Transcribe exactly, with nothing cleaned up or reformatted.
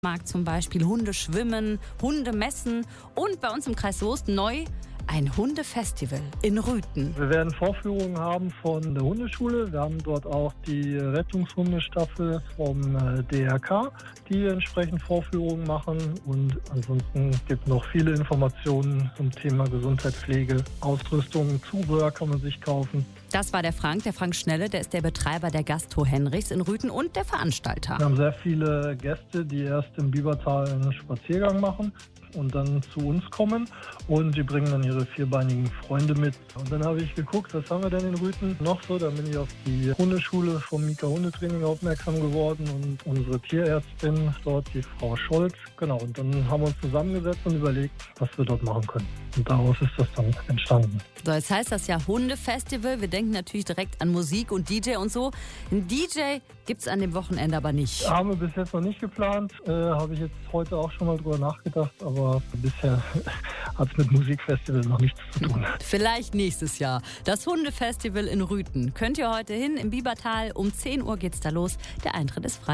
Markt zum Beispiel, Hunde schwimmen, Hunde messen und bei uns im Kreis Soest neu ein Hundefestival in Rüthen. Wir werden Vorführungen haben von der Hundeschule. Wir haben dort auch die Rettungshundestaffel vom D R K, die entsprechend Vorführungen machen. Und ansonsten gibt es noch viele Informationen zum Thema Gesundheitspflege, Ausrüstung, Zubehör kann man sich kaufen. Das war der Frank, der Frank Schnelle, der ist der Betreiber der Gastro Henrichs in Rüthen und der Veranstalter. Wir haben sehr viele Gäste, die erst im Biebertal einen Spaziergang machen und dann zu uns kommen und die bringen dann ihre vierbeinigen Freunde mit. Und dann habe ich geguckt, was haben wir denn in Rüthen noch so? Dann bin ich auf die Hundeschule vom Mika Hundetraining aufmerksam geworden und unsere Tierärztin dort, die Frau Scholz. Genau, und dann haben wir uns zusammengesetzt und überlegt, was wir dort machen können. Und daraus ist das dann entstanden. So, jetzt heißt das ja Hundefestival. Wir denken natürlich direkt an Musik und D J und so. Ein D J gibt es an dem Wochenende aber nicht. Haben wir bis jetzt noch nicht geplant. Äh, habe ich jetzt heute auch schon mal drüber nachgedacht. Aber bisher hat es mit Musikfestival noch nichts zu tun. Vielleicht nächstes Jahr. Das Hundefestival in Rüthen. Könnt ihr heute hin im Biebertal. Um zehn Uhr geht's da los. Der Eintritt ist frei.